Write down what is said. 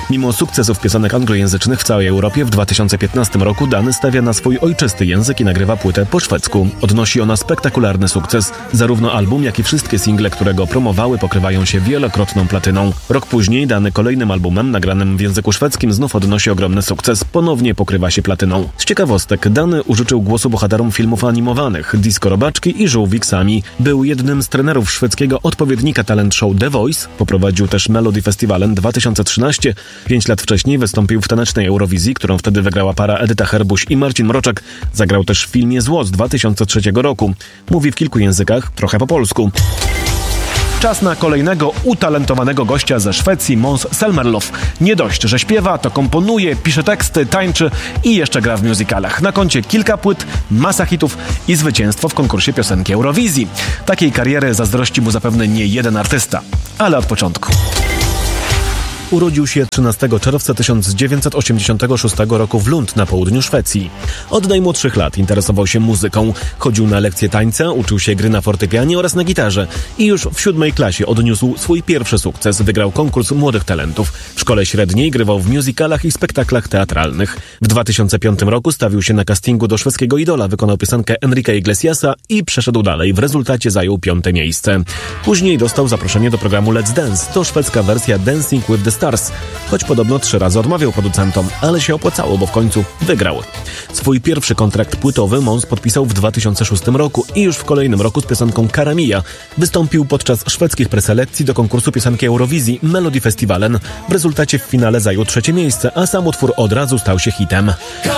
Mimo sukcesów piosenek anglojęzycznych w całej Europie w 2015 roku Dany stawia na swój ojczysty język i nagrywa płytę po szwedzku. Odnosi ona spektakularny sukces. Zarówno album, jak i wszystkie single, które go promowały, pokrywają się wielokrotną platyną. Rok później Dany kolejnym albumem, nagranym w języku szwedzkim, znów odnosi ogromny sukces. Ponownie pokrywa się platyną. Z ciekawostek, Dany użyczył głosu bohaterom filmów animowanych Disco Robaczki i Żółwik Sami. Był jednym z trenerów szwedzkiego odpowiednika talent show The Voice. Poprowadził też Melody Festivalen 2013. 5 lat wcześniej wystąpił w tanecznej Eurowizji, którą wtedy wygrała para Edyta Herbuś i Marcin Mroczek. Zagrał też w filmie Zło z 2003 roku. Mówi w kilku językach, trochę po polsku. Czas na kolejnego utalentowanego gościa ze Szwecji, Måns Zelmerlöw. Nie dość, że śpiewa, to komponuje, pisze teksty, tańczy i jeszcze gra w musicalach. Na koncie kilka płyt, masa hitów i zwycięstwo w konkursie piosenki Eurowizji. Takiej kariery zazdrości mu zapewne nie jeden artysta, ale od początku. Urodził się 13 czerwca 1986 roku w Lund na południu Szwecji. Od najmłodszych lat interesował się muzyką. Chodził na lekcje tańca, uczył się gry na fortepianie oraz na gitarze. I już w 7 klasie odniósł swój pierwszy sukces. Wygrał konkurs młodych talentów. W szkole średniej grywał w musicalach i spektaklach teatralnych. W 2005 roku stawił się na castingu do szwedzkiego idola, wykonał piosenkę Enrique Iglesiasa i przeszedł dalej. W rezultacie zajął 5. miejsce. Później dostał zaproszenie do programu Let's Dance. To szwedzka wersja Dancing with the Stars, choć podobno 3 razy odmawiał producentom, ale się opłacało, bo w końcu wygrał. Swój pierwszy kontrakt płytowy Måns podpisał w 2006 roku i już w kolejnym roku z piosenką Cara Mia wystąpił podczas szwedzkich preselekcji do konkursu piosenki Eurowizji Melody Festivalen. W rezultacie w finale zajął 3. miejsce, a sam utwór od razu stał się hitem.